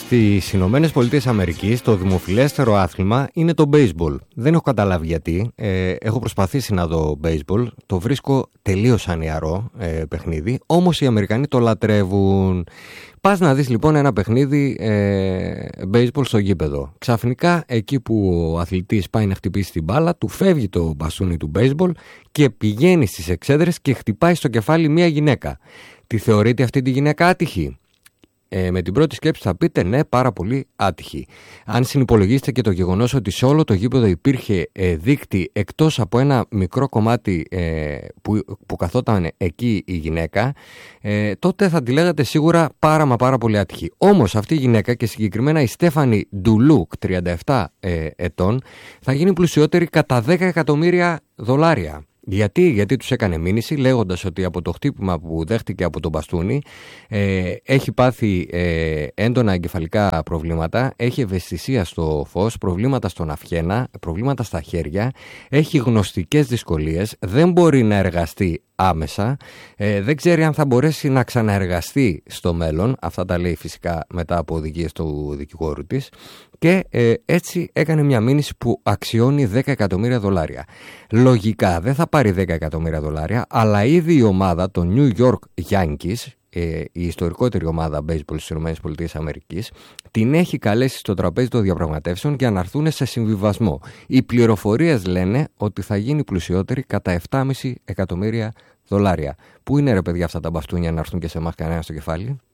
Στις Ηνωμένες Πολιτείες Αμερικής το δημοφιλέστερο άθλημα είναι το baseball. Δεν έχω καταλάβει γιατί. Έχω προσπαθήσει να δω baseball. Το βρίσκω τελείως ανιαρό παιχνίδι. Όμως οι Αμερικανοί το λατρεύουν. Πας να δεις λοιπόν ένα παιχνίδι baseball στο γήπεδο. Ξαφνικά εκεί που ο αθλητής πάει να χτυπήσει την μπάλα, του φεύγει το μπαστούνι του baseball και πηγαίνει στις εξέδρες και χτυπάει στο κεφάλι μια γυναίκα. Τη θεωρείτε αυτή τη γυναίκα άτυχη? Με την πρώτη σκέψη θα πείτε ναι, πάρα πολύ άτυχη. Αν συνυπολογίσετε και το γεγονός ότι σε όλο το γήπεδο υπήρχε δείκτη εκτός από ένα μικρό κομμάτι που καθόταν εκεί η γυναίκα, τότε θα τη λέγατε σίγουρα πάρα πολύ άτυχη. Όμως αυτή η γυναίκα, και συγκεκριμένα η Στέφανη Ντουλούκ, 37 ετών, θα γίνει πλουσιότερη κατά $10 εκατομμύρια. Γιατί τους έκανε μήνυση λέγοντας ότι από το χτύπημα που δέχτηκε από τον μπαστούνι έχει πάθει έντονα εγκεφαλικά προβλήματα, έχει ευαισθησία στο φως, προβλήματα στον αυχένα, προβλήματα στα χέρια, έχει γνωστικές δυσκολίες, δεν μπορεί να εργαστεί άμεσα, δεν ξέρει αν θα μπορέσει να ξαναεργαστεί στο μέλλον, αυτά τα λέει φυσικά μετά από οδηγίες του δικηγόρου της, και έτσι έκανε μια μήνυση που αξιώνει $10 εκατομμύρια. Λογικά δεν θα πάρει $10 εκατομμύρια, αλλά ήδη η ομάδα των New York Yankees, η ιστορικότερη ομάδα baseball στις ΗΠΑ, την έχει καλέσει στο τραπέζι των διαπραγματεύσεων για να έρθουν σε συμβιβασμό. Οι πληροφορίες λένε ότι θα γίνει πλουσιότερη κατά $7,5 εκατομμύρια. Πού είναι ρε παιδιά αυτά τα μπαστούνια να έρθουν και σε εμάς κανένα στο κεφάλι?